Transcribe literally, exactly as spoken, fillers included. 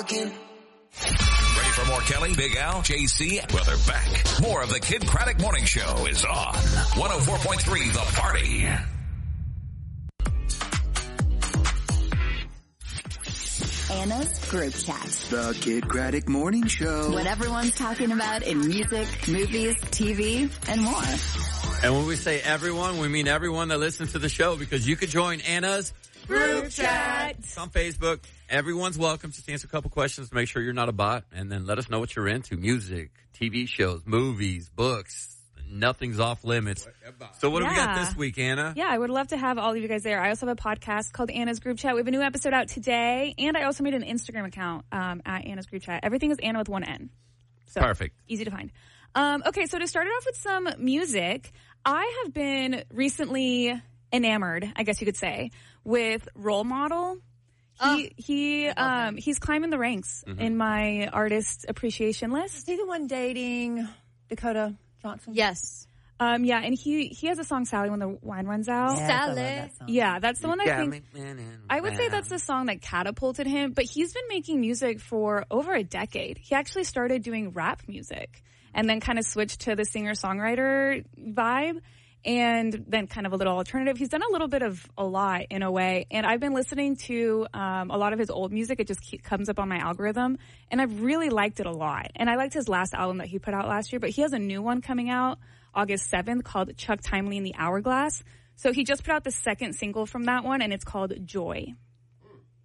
talking. Ready for more Kelly, Big Al, J C? Well, they're back. More of the Kid Craddock Morning Show is on one oh four point three The Party. Anna's Group Chat. The Kid Craddock Morning Show. What everyone's talking about in music, movies, T V, and more. And when we say everyone, we mean everyone that listens to the show, because you could join Anna's Group Chat. It's on Facebook. Everyone's welcome. Just answer a couple questions to make sure you're not a bot, and then let us know what you're into. Music, T V shows, movies, books. Nothing's off limits. So what yeah. do we got this week, Anna? Yeah, I would love to have all of you guys there. I also have a podcast called Anna's Group Chat. We have a new episode out today, and I also made an Instagram account um, at Anna's Group Chat. Everything is Anna with one N. So perfect. Easy to find. Um, okay, so to start it off with some music, I have been recently enamored, I guess you could say, with Role Model. He oh, he um he's climbing the ranks mm-hmm. in my artist appreciation list. Is he the one dating Dakota Johnson? Yes. Um, yeah, and he, he has a song, Sally, When the Wine Runs Out. Yes, Sally. That yeah, that's the one I think, I would say that's the song that catapulted him, but he's been making music for over a decade. He actually started doing rap music and then kind of switched to the singer-songwriter vibe and then kind of a little alternative. He's done a little bit of a lot in a way, and I've been listening to um, a lot of his old music. It just keep, comes up on my algorithm, and I've really liked it a lot. And I liked his last album that he put out last year, but he has a new one coming out August seventh called Chuck Timely and the Hourglass. So he just put out the second single from that one, and it's called Joy.